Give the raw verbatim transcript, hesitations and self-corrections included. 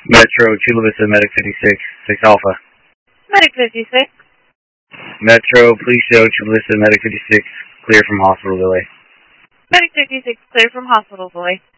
Metro, Chula Vista, Medic fifty-six, six Alpha. Medic fifty-six. Metro, Police Show, Chula Vista, Medic fifty-six, clear from hospital delay. Medic fifty-six, clear from hospital delay.